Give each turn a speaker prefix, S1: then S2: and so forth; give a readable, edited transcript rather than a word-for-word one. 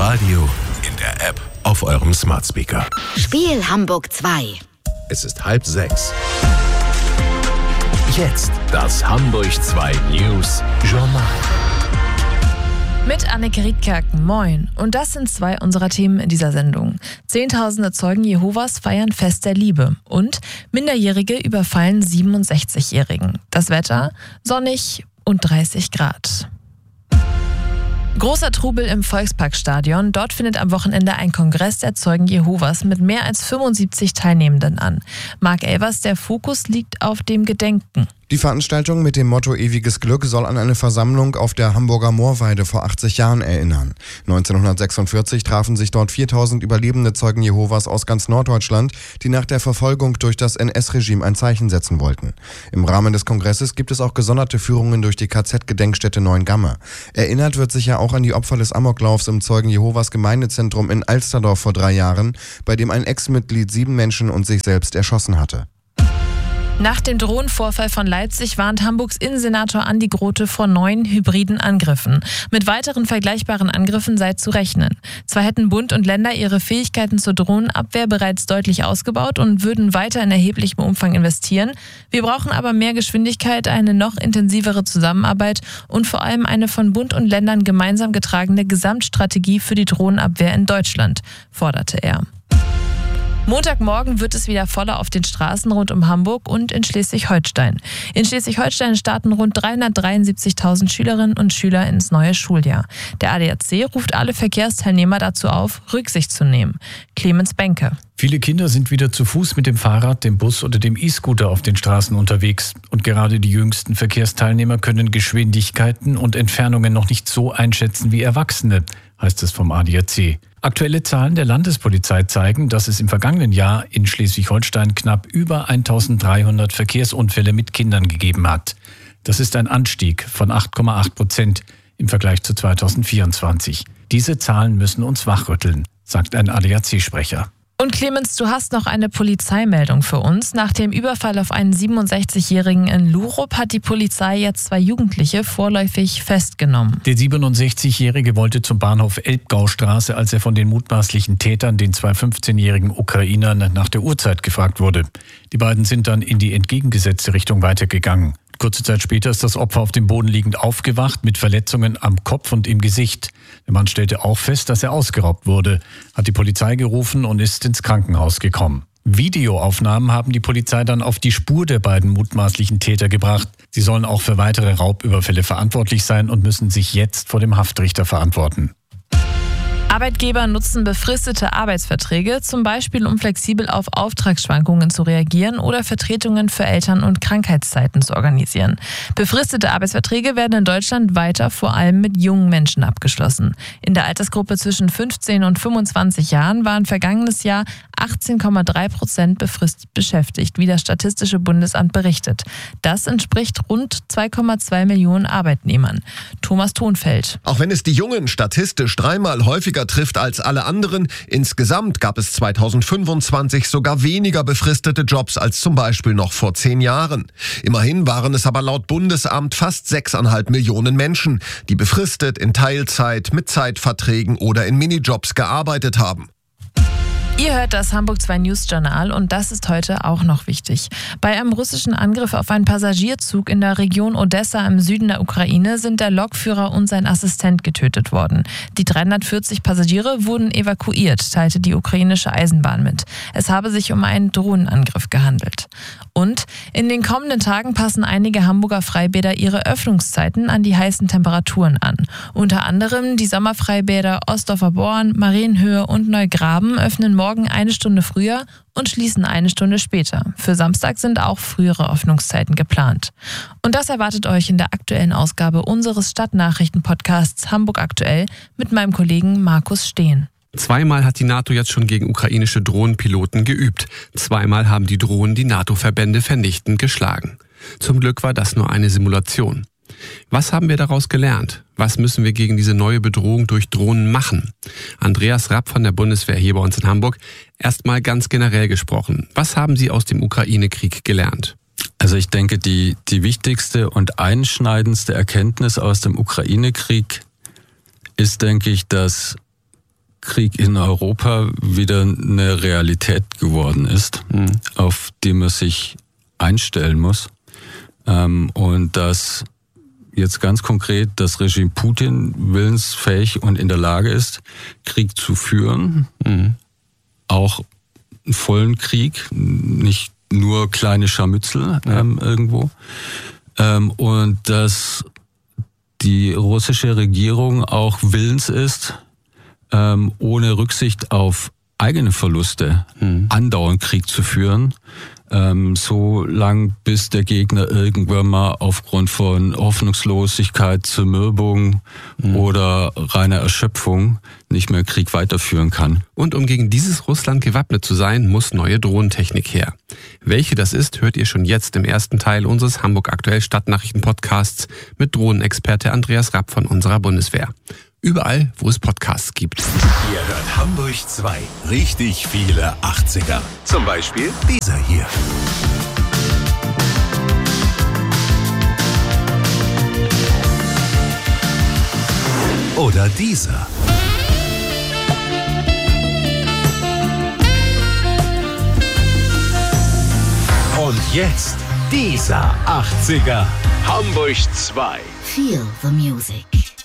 S1: Radio, in der App, auf eurem Smart Speaker.
S2: Spiel Hamburg 2.
S1: Es ist 5:30. Jetzt das Hamburg 2 News Journal.
S3: Mit Anneke Riedkerken, moin. Und das sind zwei unserer Themen in dieser Sendung. Zehntausende Zeugen Jehovas feiern Fest der Liebe. Und Minderjährige überfallen 67-Jährigen. Das Wetter? Sonnig und 30 Grad. Großer Trubel im Volksparkstadion. Dort findet am Wochenende ein Kongress der Zeugen Jehovas mit mehr als 75 Teilnehmenden an. Marc Elvers, der Fokus liegt auf dem Gedenken.
S4: Die Veranstaltung mit dem Motto Ewiges Glück soll an eine Versammlung auf der Hamburger Moorweide vor 80 Jahren erinnern. 1946 trafen sich dort 4000 überlebende Zeugen Jehovas aus ganz Norddeutschland, die nach der Verfolgung durch das NS-Regime ein Zeichen setzen wollten. Im Rahmen des Kongresses gibt es auch gesonderte Führungen durch die KZ-Gedenkstätte Neuengamme. Erinnert wird sicher auch an die Opfer des Amoklaufs im Zeugen Jehovas Gemeindezentrum in Alsterdorf vor 3 Jahren, bei dem ein Ex-Mitglied 7 Menschen und sich selbst erschossen hatte.
S3: Nach dem Drohnenvorfall von Leipzig warnt Hamburgs Innensenator Andi Grote vor neuen hybriden Angriffen. Mit weiteren vergleichbaren Angriffen sei zu rechnen. Zwar hätten Bund und Länder ihre Fähigkeiten zur Drohnenabwehr bereits deutlich ausgebaut und würden weiter in erheblichem Umfang investieren. Wir brauchen aber mehr Geschwindigkeit, eine noch intensivere Zusammenarbeit und vor allem eine von Bund und Ländern gemeinsam getragene Gesamtstrategie für die Drohnenabwehr in Deutschland, forderte er. Montagmorgen wird es wieder voller auf den Straßen rund um Hamburg und in Schleswig-Holstein. In Schleswig-Holstein starten rund 373.000 Schülerinnen und Schüler ins neue Schuljahr. Der ADAC ruft alle Verkehrsteilnehmer dazu auf, Rücksicht zu nehmen. Clemens Benke.
S5: Viele Kinder sind wieder zu Fuß mit dem Fahrrad, dem Bus oder dem E-Scooter auf den Straßen unterwegs. Und gerade die jüngsten Verkehrsteilnehmer können Geschwindigkeiten und Entfernungen noch nicht so einschätzen wie Erwachsene, heißt es vom ADAC. Aktuelle Zahlen der Landespolizei zeigen, dass es im vergangenen Jahr in Schleswig-Holstein knapp über 1300 Verkehrsunfälle mit Kindern gegeben hat. Das ist ein Anstieg von 8,8% im Vergleich zu 2024. Diese Zahlen müssen uns wachrütteln, sagt ein ADAC-Sprecher.
S3: Und Clemens, du hast noch eine Polizeimeldung für uns. Nach dem Überfall auf einen 67-Jährigen in Lurup hat die Polizei jetzt 2 Jugendliche vorläufig festgenommen.
S5: Der 67-Jährige wollte zum Bahnhof Elbgaustraße, als er von den mutmaßlichen Tätern, den 2 15-jährigen Ukrainern, nach der Uhrzeit gefragt wurde. Die beiden sind dann in die entgegengesetzte Richtung weitergegangen. Kurze Zeit später ist das Opfer auf dem Boden liegend aufgewacht mit Verletzungen am Kopf und im Gesicht. Der Mann stellte auch fest, dass er ausgeraubt wurde, hat die Polizei gerufen und ist ins Krankenhaus gekommen. Videoaufnahmen haben die Polizei dann auf die Spur der beiden mutmaßlichen Täter gebracht. Sie sollen auch für weitere Raubüberfälle verantwortlich sein und müssen sich jetzt vor dem Haftrichter verantworten.
S3: Arbeitgeber nutzen befristete Arbeitsverträge, zum Beispiel um flexibel auf Auftragsschwankungen zu reagieren oder Vertretungen für Eltern- und Krankheitszeiten zu organisieren. Befristete Arbeitsverträge werden in Deutschland weiter vor allem mit jungen Menschen abgeschlossen. In der Altersgruppe zwischen 15 und 25 Jahren waren vergangenes Jahr 18,3% befristet beschäftigt, wie das Statistische Bundesamt berichtet. Das entspricht rund 2,2 Millionen Arbeitnehmern. Thomas Thonfeld.
S6: Auch wenn es die Jungen statistisch 3-mal häufiger trifft als alle anderen, insgesamt gab es 2025 sogar weniger befristete Jobs als zum Beispiel noch vor 10 Jahren. Immerhin waren es aber laut Bundesamt fast 6,5 Millionen Menschen, die befristet in Teilzeit, mit Zeitverträgen oder in Minijobs gearbeitet haben.
S3: Ihr hört das Hamburg 2 News Journal und das ist heute auch noch wichtig. Bei einem russischen Angriff auf einen Passagierzug in der Region Odessa im Süden der Ukraine sind der Lokführer und sein Assistent getötet worden. Die 340 Passagiere wurden evakuiert, teilte die ukrainische Eisenbahn mit. Es habe sich um einen Drohnenangriff gehandelt. Und in den kommenden Tagen passen einige Hamburger Freibäder ihre Öffnungszeiten an die heißen Temperaturen an. Unter anderem die Sommerfreibäder Ostdorfer Born, Marienhöhe und Neugraben öffnen morgen eine Stunde früher und schließen eine Stunde später. Für Samstag sind auch frühere Öffnungszeiten geplant. Und das erwartet euch in der aktuellen Ausgabe unseres Stadtnachrichten-Podcasts Hamburg aktuell mit meinem Kollegen Markus Steen.
S7: 2-mal hat die NATO jetzt schon gegen ukrainische Drohnenpiloten geübt. 2-mal haben die Drohnen die NATO-Verbände vernichtend geschlagen. Zum Glück war das nur eine Simulation. Was haben wir daraus gelernt? Was müssen wir gegen diese neue Bedrohung durch Drohnen machen? Andreas Rapp von der Bundeswehr hier bei uns in Hamburg. Erstmal ganz generell gesprochen. Was haben Sie aus dem Ukraine-Krieg gelernt?
S8: Also ich denke, die wichtigste und einschneidendste Erkenntnis aus dem Ukraine-Krieg ist, denke ich, dass Krieg in Europa wieder eine Realität geworden ist, auf die man sich einstellen muss. Und dass jetzt ganz konkret das Regime Putin willensfähig und in der Lage ist, Krieg zu führen, auch einen vollen Krieg, nicht nur kleine Scharmützel irgendwo. Und dass die russische Regierung auch willens ist, ohne Rücksicht auf eigene Verluste andauernd Krieg zu führen, so lang bis der Gegner irgendwann mal aufgrund von Hoffnungslosigkeit, Zermürbung oder reiner Erschöpfung nicht mehr Krieg weiterführen kann.
S7: Und um gegen dieses Russland gewappnet zu sein, muss neue Drohnentechnik her. Welche das ist, hört ihr schon jetzt im ersten Teil unseres Hamburg Aktuell Stadtnachrichten-Podcasts mit Drohnenexperte Andreas Rapp von unserer Bundeswehr. Überall, wo es Podcasts gibt.
S1: Ihr hört Hamburg 2. Richtig viele 80er. Zum Beispiel dieser hier. Oder dieser. Und jetzt dieser 80er. Hamburg 2.
S2: Feel the music.